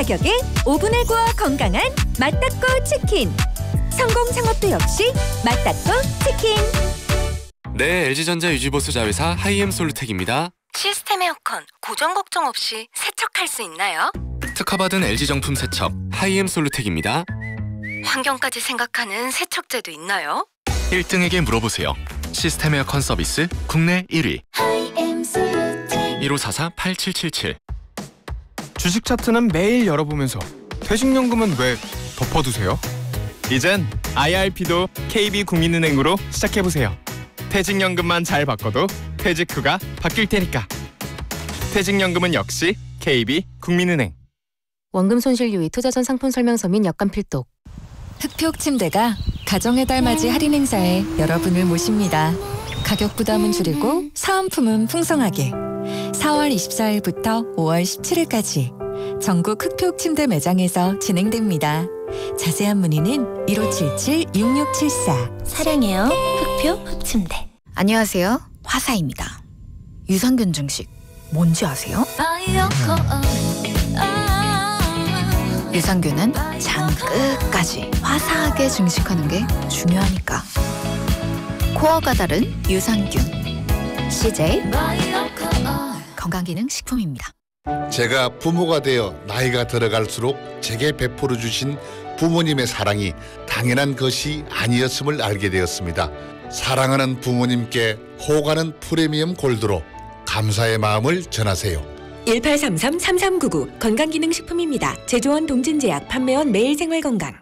가격에 오븐에 구워 건강한 맛닦고 치킨. 성공 창업도 역시 맛닦고 치킨. 네, LG전자 유지보수 자회사 하이엠솔루텍입니다. 시스템 에어컨 고장 걱정 없이 세척할 수 있나요? 특허받은 LG 정품 세척 하이엠솔루텍입니다. 환경까지 생각하는 세척제도 있나요? 1등에게 물어보세요. 시스템 에어컨 서비스 국내 1위. 1544-8777. 주식 차트는 매일 열어보면서 퇴직연금은 왜 덮어두세요? 이젠 IRP도 KB국민은행으로 시작해보세요. 퇴직연금만 잘 바꿔도 퇴직 후가 바뀔 테니까. 퇴직연금은 역시 KB국민은행. 원금 손실 유의 투자전 상품 설명서 및 약관 필독. 흑표 침대가 가정의 달 맞이 할인 행사에 여러분을 모십니다. 가격 부담은 줄이고 사은품은 풍성하게. 4월 24일부터 5월 17일까지 전국 흑표 침대 매장에서 진행됩니다. 자세한 문의는 1577-6674. 사랑해요. 흑표 흑침대. 안녕하세요. 화사입니다. 유산균 증식 뭔지 아세요? 유산균은 장 끝까지 화사하게 증식하는 게 중요하니까. 코어가 다른 유산균. CJ 건강기능식품입니다. 제가 부모가 되어 나이가 들어갈수록 제게 베풀어 주신 부모님의 사랑이 당연한 것이 아니었음을 알게 되었습니다. 사랑하는 부모님께 호가는 프리미엄 골드로 감사의 마음을 전하세요. 1833-3399 건강기능식품입니다. 제조원 동진제약, 판매원 매일생활건강.